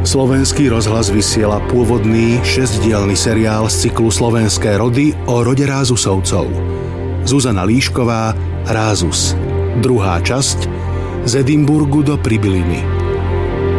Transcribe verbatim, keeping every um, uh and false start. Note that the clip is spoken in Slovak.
Slovenský rozhlas vysiela pôvodný šesťdielny seriál z cyklu Slovenské rody o rode Rázusovcov. Zuzana Líšková, Rázus. Druhá časť z Edinburgu do Pribyliny.